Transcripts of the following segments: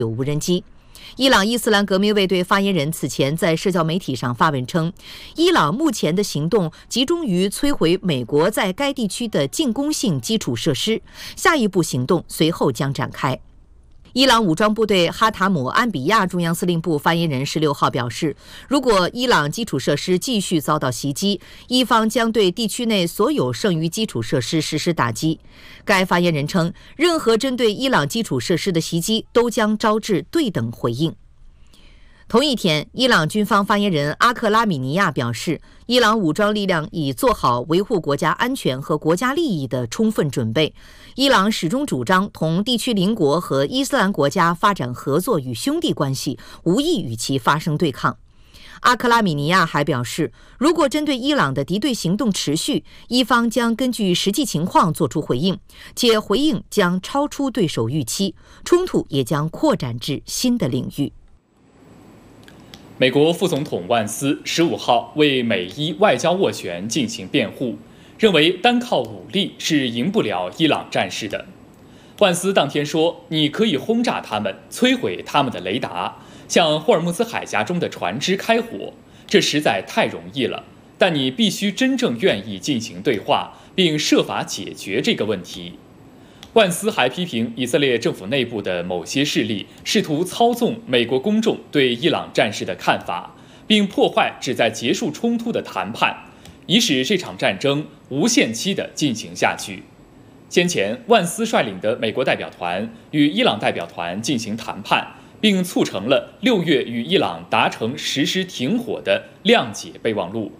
有无人机。伊朗伊斯兰革命卫队发言人此前在社交媒体上发文称，伊朗目前的行动集中于摧毁美国在该地区的进攻性基础设施，下一步行动随后将展开。伊朗武装部队哈塔姆安比亚中央司令部发言人16号表示，如果伊朗基础设施继续遭到袭击，伊方将对地区内所有剩余基础设施实施打击。该发言人称，任何针对伊朗基础设施的袭击都将招致对等回应。同一天，伊朗军方发言人阿克拉米尼亚表示，伊朗武装力量已做好维护国家安全和国家利益的充分准备。伊朗始终主张同地区邻国和伊斯兰国家发展合作与兄弟关系，无意与其发生对抗。阿克拉米尼亚还表示，如果针对伊朗的敌对行动持续，伊方将根据实际情况作出回应，且回应将超出对手预期，冲突也将扩展至新的领域。 美国副总统万斯15号为美伊外交斡旋进行辩护，认为单靠武力是赢不了伊朗战事的。万斯当天说：“你可以轰炸他们，摧毁他们的雷达，向霍尔木兹海峡中的船只开火，这实在太容易了。但你必须真正愿意进行对话，并设法解决这个问题。”万斯还批评以色列政府内部的某些势力试图操纵美国公众对伊朗战事的看法，并破坏旨在结束冲突的谈判，以使这场战争无限期地进行下去。先前，万斯率领的美国代表团与伊朗代表团进行谈判，并促成了6月与伊朗达成实施停火的谅解备忘录。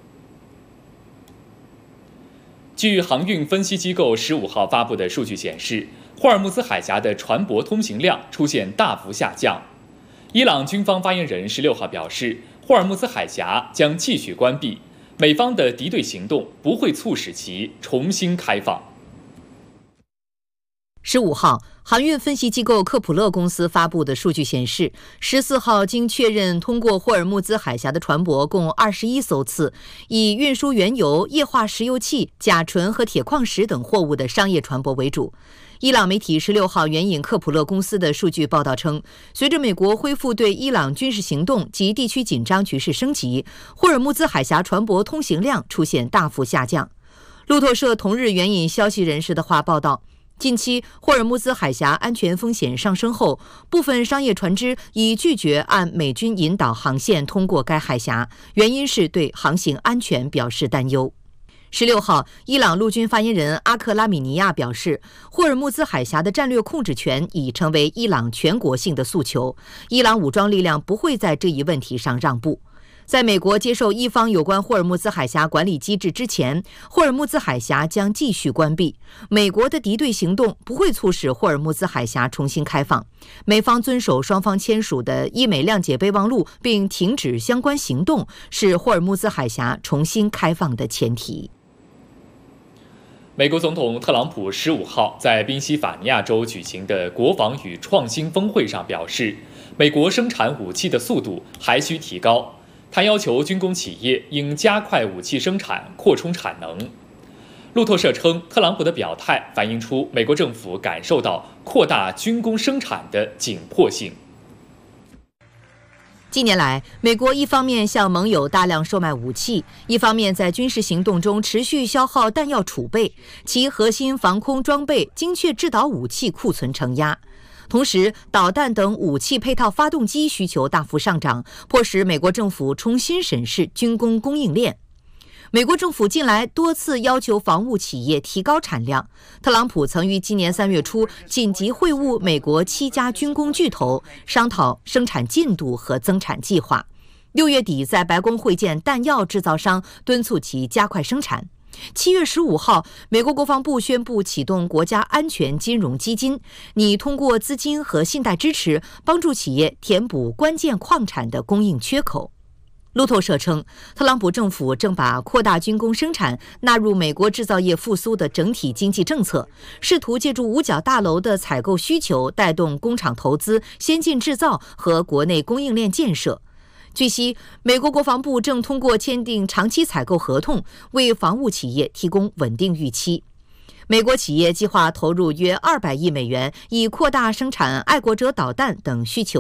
据航运分析机构15号发布的数据显示，霍尔木兹海峡的船舶通行量出现大幅下降。伊朗军方发言人16号表示，霍尔木兹海峡将继续关闭，美方的敌对行动不会促使其重新开放。 15号，航运分析机构科普勒公司发布的数据显示，14号经确认通过霍尔木兹海峡的船舶共21艘次，以运输原油、液化石油气、甲醇和铁矿石等货物的商业船舶为主。伊朗媒体16号援引科普勒公司的数据报道称，随着美国恢复对伊朗军事行动及地区紧张局势升级，霍尔木兹海峡船舶通行量出现大幅下降。路透社同日援引消息人士的话报道，近期，霍尔木兹海峡安全风险上升后，部分商业船只已拒绝按美军引导航线通过该海峡，原因是对航行安全表示担忧。16号，伊朗陆军发言人阿克拉米尼亚表示，霍尔木兹海峡的战略控制权已成为伊朗全国性的诉求，伊朗武装力量不会在这一问题上让步。在美国接受伊方有关霍尔木兹海峡管理机制之前，霍尔木兹海峡将继续关闭。美国的敌对行动不会促使霍尔木兹海峡重新开放。美方遵守双方签署的伊美谅解备忘录，并停止相关行动，是霍尔木兹海峡重新开放的前提。 美国总统特朗普15号在宾夕法尼亚州举行的国防与创新峰会上表示，美国生产武器的速度还需提高。他要求军工企业应加快武器生产，扩充产能。路透社称，特朗普的表态反映出美国政府感受到扩大军工生产的紧迫性。 近年来，美国一方面向盟友大量售卖武器，一方面在军事行动中持续消耗弹药储备，其核心防空装备、精确制导武器库存承压。同时，导弹等武器配套发动机需求大幅上涨，迫使美国政府重新审视军工供应链。美国政府近来多次要求防务企业提高产量。特朗普曾于今年3月初紧急会晤美国7家军工巨头，商讨生产进度和增产计划。6月底在白宫会见弹药制造商，敦促其加快生产。7月15号，美国国防部宣布启动国家安全金融基金，拟通过资金和信贷支持，帮助企业填补关键矿产的供应缺口。路透社称，特朗普政府正把扩大军工生产纳入美国制造业复苏的整体经济政策，试图借助五角大楼的采购需求带动工厂投资、先进制造和国内供应链建设。据悉，美国国防部正通过签订长期采购合同，为防务企业提供稳定预期。 美国企业计划投入约200亿美元，以扩大生产爱国者导弹等需求。